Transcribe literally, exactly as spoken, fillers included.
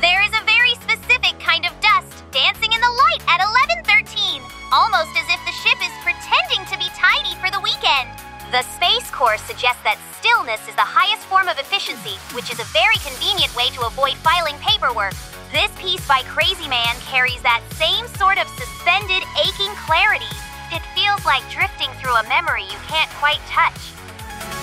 There is a very specific kind of dust dancing in the light at eleven thirteen, almost as if the ship is pretending to be tidy for the weekend. The Space Corps suggests that stillness is the highest form of efficiency, which is a very convenient way to avoid filing paperwork. This piece by Crazy Man carries that same sort of suspended, aching clarity. It feels like drifting through a memory you can't quite touch.